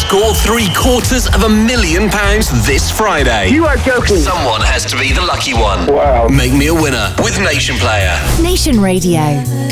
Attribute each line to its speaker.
Speaker 1: score £750,000 this Friday.
Speaker 2: You are joking.
Speaker 1: Someone has to be the lucky one.
Speaker 2: Wow.
Speaker 1: Make me a winner with Nation Player.
Speaker 3: Nation Radio.